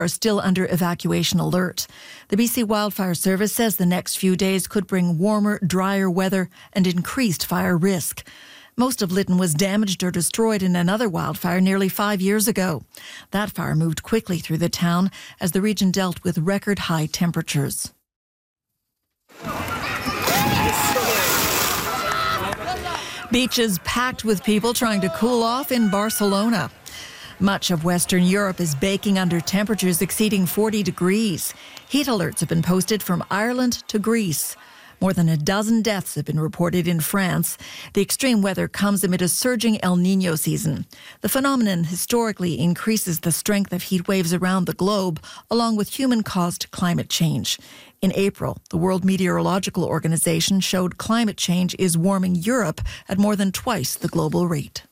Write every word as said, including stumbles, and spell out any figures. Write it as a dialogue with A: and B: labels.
A: are still under evacuation alert. The B C Wildfire Service says the next few days could bring warmer, drier weather and increased fire risk. Most of Lytton was damaged or destroyed in another wildfire nearly five years ago. That fire moved quickly through the town as the region dealt with record high temperatures. Beaches packed with people trying to cool off in Barcelona. Much of Western Europe is baking under temperatures exceeding forty degrees. Heat alerts have been posted from Ireland to Greece. More than a dozen deaths have been reported in France. The extreme weather comes amid a surging El Niño season. The phenomenon historically increases the strength of heat waves around the globe, along with human-caused climate change. In April, the World Meteorological Organization showed climate change is warming Europe at more than twice the global rate.